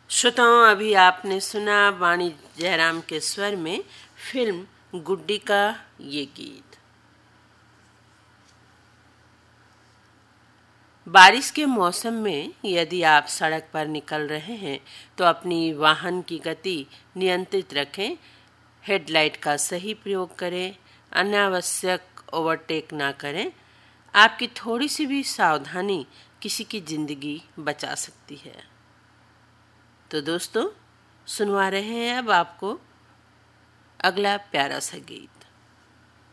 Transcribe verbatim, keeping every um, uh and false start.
श्रोताओं, अभी आपने सुना वाणी जयराम के स्वर में फिल्म गुड्डी का ये गीत। बारिश के मौसम में यदि आप सड़क पर निकल रहे हैं तो अपनी वाहन की गति नियंत्रित रखें, हेडलाइट का सही प्रयोग करें, अनावश्यक ओवरटेक ना करें। आपकी थोड़ी सी भी सावधानी किसी की जिंदगी बचा सकती है। तो दोस्तों, सुनवा रहे हैं अब आपको अगला प्यारा सा गीत।